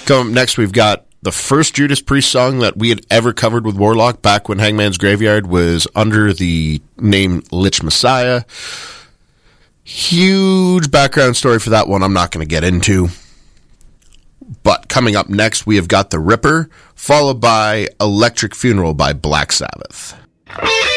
Coming up next, we've got the first Judas Priest song that we had ever covered with Warlock back when Hangman's Graveyard was under the name Lich Messiah. Huge background story for that one I'm not going to get into. But coming up next, we have got The Ripper, followed by Electric Funeral by Black Sabbath.